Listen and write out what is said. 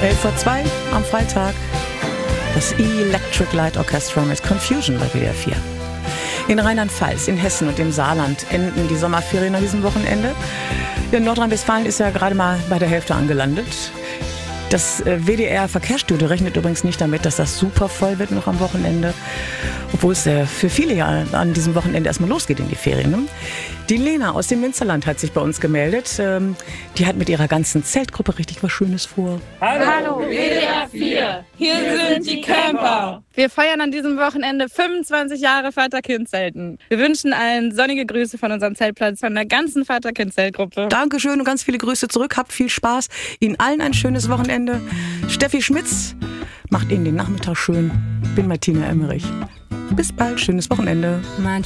11:02 am Freitag. Das Electric Light Orchestra mit Confusion bei WDR 4. In Rheinland-Pfalz, in Hessen und im Saarland enden die Sommerferien an diesem Wochenende. In Nordrhein-Westfalen ist ja gerade mal bei der Hälfte angelandet. Das WDR-Verkehrsstudio rechnet übrigens nicht damit, dass das super voll wird noch am Wochenende. Obwohl es für viele ja an diesem Wochenende erstmal losgeht in die Ferien. Ne? Die Lena aus dem Münsterland hat sich bei uns gemeldet. Die hat mit ihrer ganzen Zeltgruppe richtig was Schönes vor. Hallo, WDR 4. Hier sind die Camper. Wir feiern an diesem Wochenende 25 Jahre Vater-Kind-Zelten. Wir wünschen allen sonnige Grüße von unserem Zeltplatz, von der ganzen Vater-Kind-Zeltgruppe. Dankeschön und ganz viele Grüße zurück. Habt viel Spaß. Ihnen allen ein schönes Wochenende. Steffi Schmitz macht Ihnen den Nachmittag schön. Bin Martina Emmerich. Bis bald, schönes Wochenende.